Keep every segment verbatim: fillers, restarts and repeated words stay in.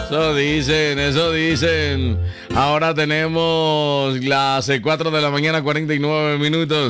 Eso dicen, eso dicen. Ahora tenemos las cuatro de la mañana, cuarenta y nueve minutos.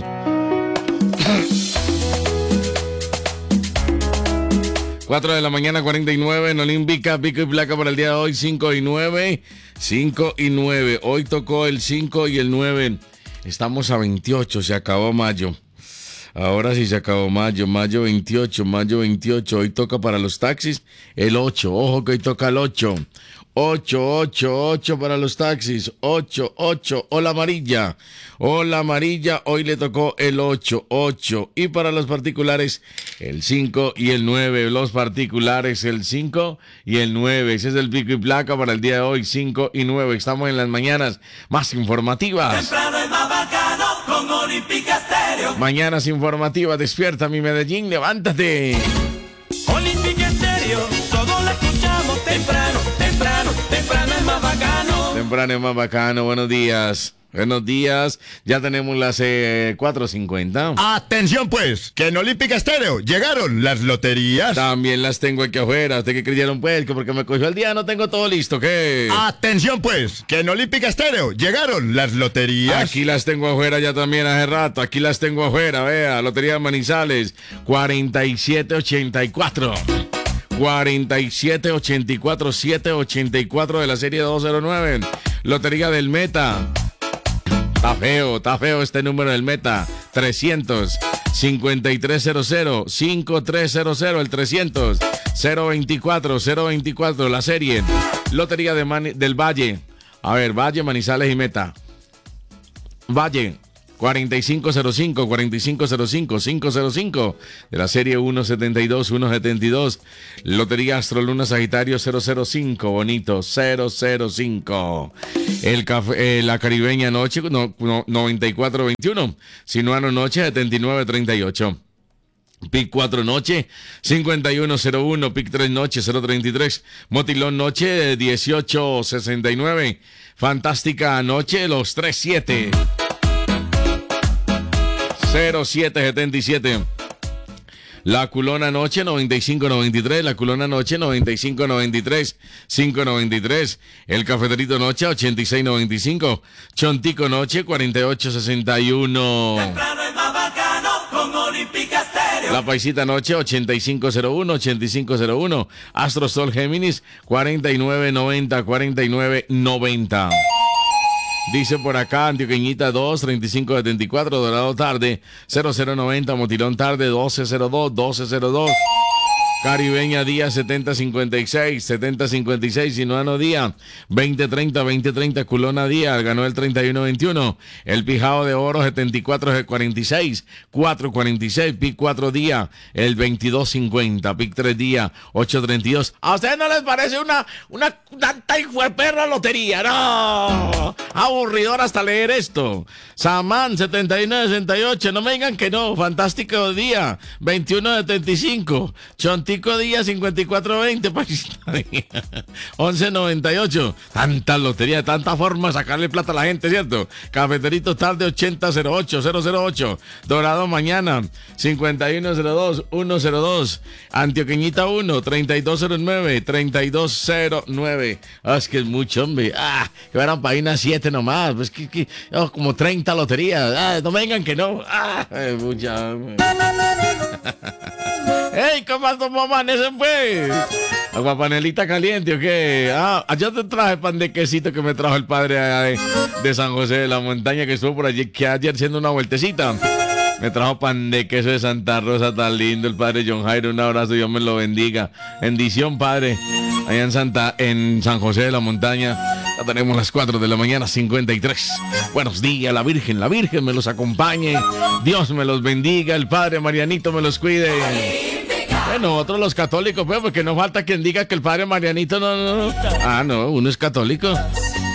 cuatro de la mañana, cuarenta y nueve en Olímpica, pico y placa para el día de hoy, cinco y nueve. cinco y nueve. Hoy tocó el cinco y el nueve. Estamos a veintiocho, se acabó mayo. Ahora sí se acabó mayo, mayo veintiocho, mayo veintiocho. Hoy toca para los taxis el ocho. Ojo que hoy toca el ocho. ocho, ocho, ocho para los taxis. ocho, ocho. Ola amarilla. Ola amarilla. Hoy le tocó el ocho, ocho. Y para los particulares el cinco y el nueve. Los particulares el cinco y el nueve. Ese es el pico y placa para el día de hoy, cinco y nueve. Estamos en las mañanas más informativas. Temprano es más bacano con Olímpica Estéreo. Mañanas informativas. Despierta mi Medellín, levántate. Olímpica Estéreo, todos la escuchamos temprano, temprano, temprano es más bacano. Temprano es más bacano. Buenos días. Buenos días. Ya tenemos las eh, cuatro cincuenta. Atención pues, que en Olímpica Estéreo llegaron las loterías. También las tengo aquí afuera. ¿Usted qué creyeron pues? Que porque me cogió el día no tengo todo listo, ¿qué? Atención pues, que en Olímpica Estéreo llegaron las loterías. Aquí las tengo afuera ya también hace rato. Aquí las tengo afuera, vea. Lotería Manizales, cuarenta y siete ochenta y cuatro. cuarenta y siete ochenta y cuatro, siete ochenta y cuatro de la serie doscientos nueve. Lotería del Meta. Está feo, está feo este número del Meta. trescientos cincuenta y tres cero cero cincuenta y tres cero cero, el trescientos cero veinticuatro cero veinticuatro, la serie. Lotería de Mani- del Valle. A ver, Valle, Manizales y Meta. Valle, cuarenta y cinco cero cinco, cuarenta y cinco cero cinco, quinientos cinco de la serie ciento setenta y dos, ciento setenta y dos. Lotería Astroluna Sagitario cero cero cinco, bonito, cero cero cinco. El café, eh, la Caribeña Noche no, no, noventa y cuatro veintiuno. Sinuano Noche setenta y nueve treinta y ocho. Pic cuatro Noche cincuenta y uno cero uno, Pic tres Noche cero treinta y tres, Motilón Noche dieciocho sesenta y nueve, Fantástica Noche los tres siete. cero siete setenta y siete. La Culona Noche noventa y cinco noventa y tres, la Culona Noche noventa y cinco noventa y tres, cinco noventa y tres, el Cafeterito Noche ochenta y seis noventa y cinco, Chontico Noche cuarenta y ocho sesenta y uno. Temprano es más bacano con Olímpica Estéreo. La Paisita Noche ochenta y cinco cero uno, ochenta y cinco cero uno, Astro Sol Géminis cuarenta y nueve noventa, cuarenta y nueve noventa. Dice por acá, Antioqueñita dos, treinta y cinco setenta y cuatro, Dorado Tarde, cero cero noventa, Motilón Tarde, doce cero dos, doce cero dos. Caribeña Día setenta cincuenta y seis, setenta cincuenta y seis, Sinuano Día veinte treinta, veinte treinta, Culona Día, ganó el treinta y uno veintiuno, el Pijao de Oro setenta y cuatro cuarenta y seis, cuatro cuarenta y seis, Pic cuatro Día, el veintidós cincuenta, Pic tres Día, ocho treinta y dos. ¿A ustedes no les parece una, una tanta hijueperra lotería? No, aburridor hasta leer esto. Samán setenta y nueve sesenta y ocho, no me digan que no, Fantástico Día, veintiuno setenta y cinco, Chontico Día cincuenta y cuatro veinte, once noventa y ocho. Tanta lotería, tanta forma de sacarle plata a la gente, ¿cierto? Cafeterito Tarde ochenta cero ocho, cero cero ocho. Dorado Mañana cincuenta y uno cero dos, ciento dos. Antioqueñita uno, treinta y dos cero nueve, treinta y dos cero nueve. Ah, es que es mucho, hombre. Ah, que eran páginas siete nomás. Pues que, que oh, como treinta loterías. Ah, no me digan que no. Ah, es mucha, hombre. ¡Ey! ¿Cómo amanecen, pues? ¿Agua panelita caliente o qué? Ah, yo te traje pan de quesito que me trajo el padre de, de San José de la Montaña, que estuvo por allí, que ayer haciendo una vueltecita. Me trajo pan de queso de Santa Rosa, tan lindo, el padre John Jairo. Un abrazo, Dios me lo bendiga. Bendición, padre. Allá en Santa, en San José de la Montaña. Ya tenemos las cuatro de la mañana, cincuenta y tres. Buenos días, la Virgen, la Virgen me los acompañe. Dios me los bendiga, el padre Marianito me los cuide. Bueno, otros los católicos, pues, porque no falta quien diga que el padre Marianito no, no, no. Ah, no, uno es católico.